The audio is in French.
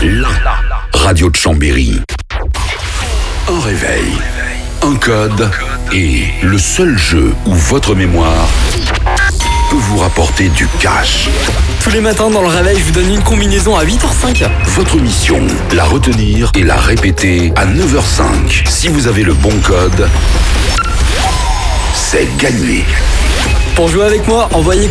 la radio de Chambéry. Un réveil, un code et le seul jeu où votre mémoire peut vous rapporter du cash. Tous les matins dans le réveil, je vous donne une combinaison à 8h05. Votre mission, la retenir et la répéter à 9h05. Si vous avez le bon code, c'est gagné. Pour jouer avec moi, envoyez